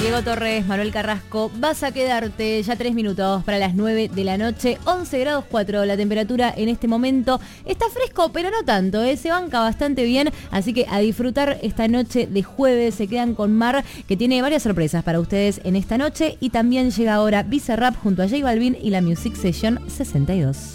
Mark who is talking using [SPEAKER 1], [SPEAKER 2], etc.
[SPEAKER 1] Diego Torres, Manuel Carrasco, vas a quedarte ya 3 minutos para las 9 de la noche, 11 grados 4 la temperatura en este momento. Está fresco, pero no tanto, se banca bastante bien, así que a disfrutar esta noche de jueves. Se quedan con Mar, que tiene varias sorpresas para ustedes en esta noche, y también llega ahora Bizarrap junto a J Balvin y la Music Session 62.